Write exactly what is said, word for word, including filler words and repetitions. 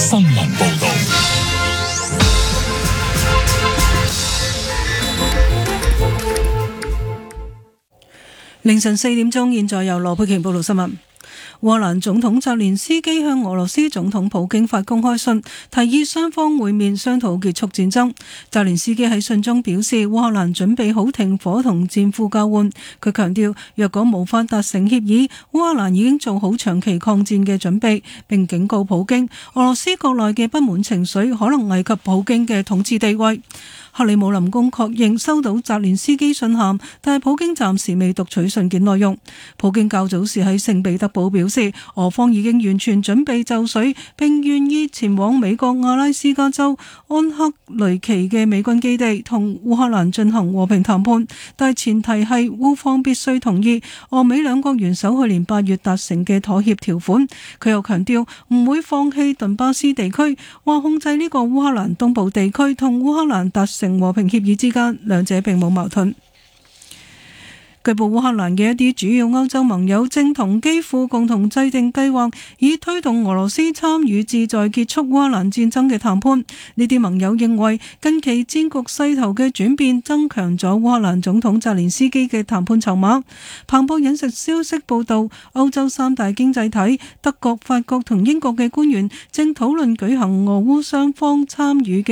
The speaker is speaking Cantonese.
新聞報道。 凌晨四點鐘，現在由羅佩瓊報道新聞。烏克蘭總統澤連斯基向俄羅斯總統普京發公開信，提議雙方會面商討結束戰爭。澤連斯基喺信中表示，烏克蘭準備好停火同戰俘交換。佢強調，若果無法達成協議，烏克蘭已經做好長期抗戰嘅準備，並警告普京，俄羅斯國內嘅不滿情緒可能危及普京嘅統治地位。克里姆林宮確認收到澤連斯基信函，但係普京暫時未讀取信件內容。普京較早時喺聖彼得堡表示，俄方已經完全準備就緒，並願意前往美國阿拉斯加州安克雷奇嘅美軍基地同烏克蘭進行和平談判，但前提係烏方必須同意俄美兩國元首去年八月達成嘅妥協條款。佢又強調唔會放棄頓巴斯地區，話控制呢個烏克蘭東部地區同烏克蘭達成和平協議之間，兩者並冇矛盾。據報烏克蘭嘅一啲主要歐洲盟友正同基輔共同制定計劃，以推動俄羅斯參與旨在結束烏克蘭戰爭嘅談判。呢啲盟友認為近期戰局勢頭嘅轉變增強咗烏克蘭總統澤連斯基嘅談判籌碼。彭博引述消息報道，歐洲三大經濟體德國、法國同英國嘅官員正討論舉行俄烏雙方參與嘅